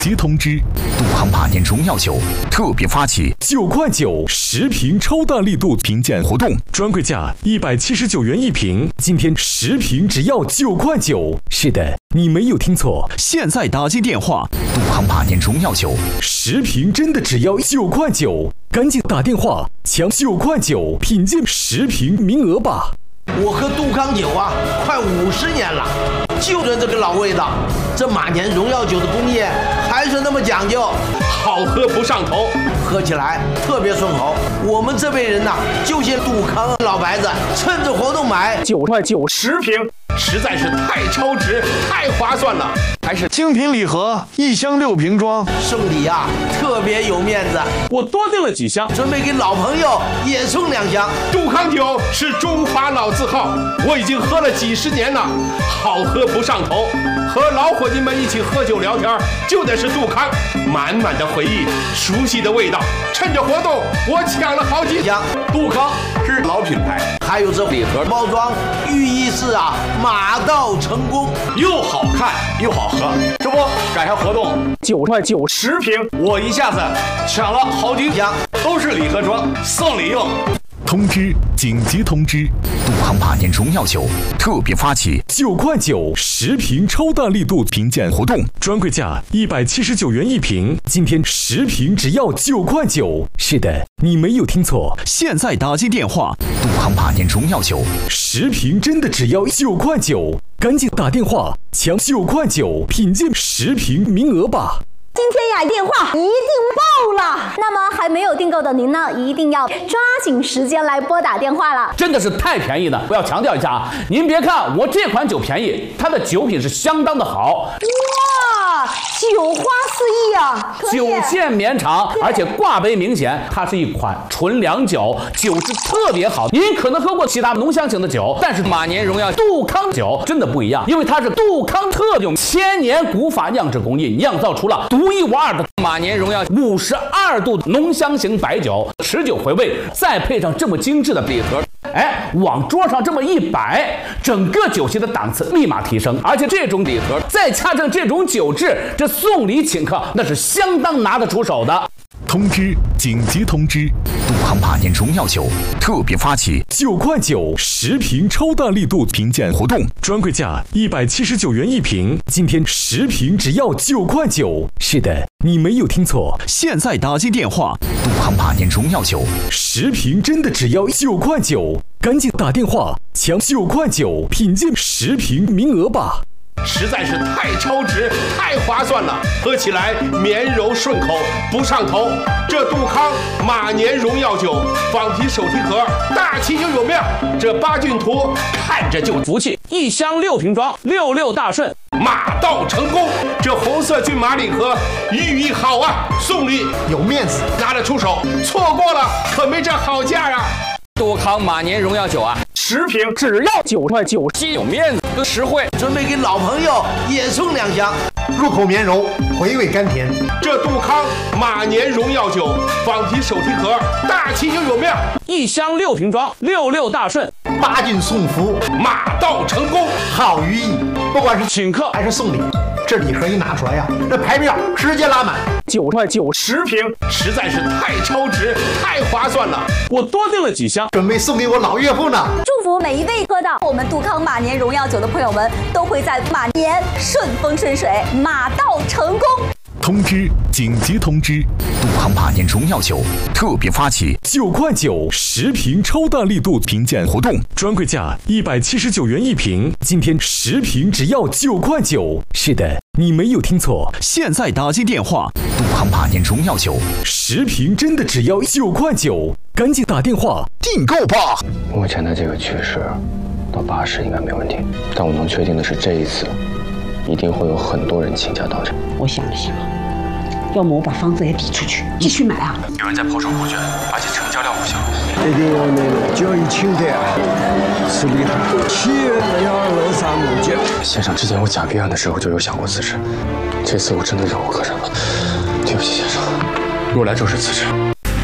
急通知：杜康马年荣耀酒特别发起9块910瓶超大力度评鉴活动，专柜价179元1瓶，今天10瓶只要9块9。是的，你没有听错，现在打进电话，杜康马年荣耀酒10瓶真的只要9块9，赶紧打电话抢9块9品鉴10瓶名额吧。 我喝杜康酒啊，快50年了，就着这个老味道。这马年荣耀酒的工艺还是那么讲究， 好喝不上头， 喝起来特别顺口。我们这辈人呐，就信杜康老牌子，趁着活动买 9块9 10瓶，实在是太超值，太划算了。 还是精品礼盒，1箱6瓶装， 送礼啊，特别有面子。 我多订了几箱， 准备给老朋友也送2箱。 杜康酒是中华老字号，我已经喝了几10年了，好喝不上头。和老伙计们一起喝酒聊天，就得是杜康，满满的回忆，熟悉的味道。趁着活动，我抢了好几箱。 杜康是老品牌， 还有这礼盒包装，寓意是啊，马到成功， 又好看又好喝。这不赶上活动 9块9 10瓶，我一下子抢了好几箱，都是礼盒装，送礼用。 通知！紧急通知！杜康马年荣耀酒特别发起9块910瓶超大力度评鉴活动，专柜价179元1瓶，今天10瓶只要9块9。是的，你没有听错，现在打进电话，杜康马年荣耀酒10瓶真的只要9块9，赶紧打电话抢9块9品鉴10瓶名额吧。 今天呀，电话一定爆了。那么还没有订购的您呢，一定要抓紧时间来拨打电话了。 真的是太便宜了！我要强调一下啊，您别看我这款酒便宜，它的酒品是相当的好。 哇，酒花四溢啊！ 酒线绵长，而且挂杯明显，它是一款纯粮酒，酒质特别好。您可能喝过其他浓香型的酒，但是马年荣耀杜康酒真的不一样，因为它是杜康特用1000年古法酿制工艺酿造出了独一无二的马年荣耀52度浓香型白酒，持久回味，再配上这么精致的礼盒，往桌上这么一摆，整个酒席的档次立马提升。而且这种礼盒再加上这种酒质，这送礼请客那是相当拿得出手的。 通知！紧急通知！杜康马年荣耀酒特别发起9块910瓶超大力度评鉴活动，专柜价179元1瓶，今天10瓶只要9块9。是的，你没有听错，现在打进电话，杜康马年荣耀酒10瓶真的只要9块9，赶紧打电话抢9块9品鉴10瓶名额吧。 实在是太超值，太划算了，喝起来绵柔顺口，不上头。这杜康马年荣耀酒仿提手提盒，大气又有面儿，这八骏图看着就福气，1箱6瓶装，66大顺， 马到成功。这红色骏马礼盒寓意好啊，送礼有面子， 拿得出手，错过了可没这好价啊。 杜康马年荣耀酒啊，10瓶只要9块9，既有面子又实惠。 准备给老朋友也送2箱， 入口绵柔，回味甘甜。 这杜康马年荣耀酒仿提手提盒，大气又有面儿 ，1箱6瓶装，66大顺， 八骏送福， 马到成功， 好寓意。不管是请客还是送礼，这礼盒一拿出来呀，这排面直接拉满。 9块9 10瓶，实在是太超值，太划算了。我多订了几箱， 准备送给我老岳父呢。 祝福每一位喝到我们杜康马年荣耀酒的朋友们，都会在马年顺风顺水，马到成功。 通知！紧急通知！杜康马年荣耀酒特别发起9块910瓶超大力度评鉴活动，专柜价179元1瓶，今天10瓶只要9块9。是的，你没有听错，现在打进电话，杜康马年荣耀酒10瓶真的只要9块9，赶紧打电话订购吧。 目前的这个趋势，到80应该没问题，但我能确定的是，这一次一定会有很多人倾家荡产。 我想了想，要么我把房子也抵出去，继续买啊。 有人在抛售股权，而且成交量不小。 一定要那个交易清淡，是厉害。企业要乐善目减。 先生，之前我假币案的时候就有想过辞职，这次我真的忍无可忍了。对不起，先生，若来就是辞职。